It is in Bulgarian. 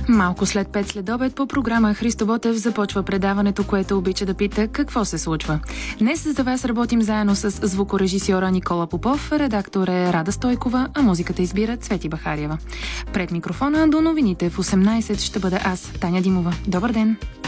Малко след 5 следобед по програма Христо Ботев започва предаването, което обича да пита какво се случва. Днес за вас работим заедно с звукорежисьора Никола Попов, редактор е Рада Стойкова, а музиката избира Цвети Бахариева. Пред микрофона до новините в 18 ще бъда аз, Таня Димова. Добър ден!